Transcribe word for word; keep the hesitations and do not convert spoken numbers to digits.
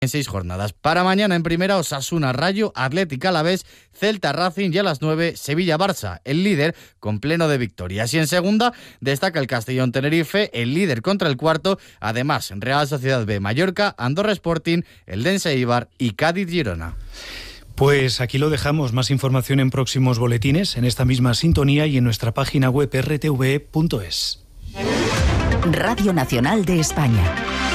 en seis jornadas. Para mañana en primera, Osasuna Rayo, Atlético Alavés, Celta Racing y a las nueve Sevilla Barça, el líder con pleno de victorias. Y en segunda destaca el Castellón Tenerife, el líder contra el cuarto. Además, Real Sociedad B Mallorca, Andorra Sporting, Eldense Eibar y Cádiz Girona. Pues aquí lo dejamos. Más información en próximos boletines, en esta misma sintonía y en nuestra página web erre te ve punto es. Radio Nacional de España.